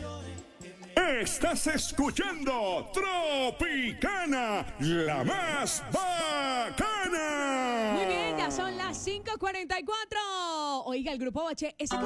Estás escuchando Tropicana, la más bacana. Muy bien, ya son las 5:44. Oiga, el grupo Bache, ese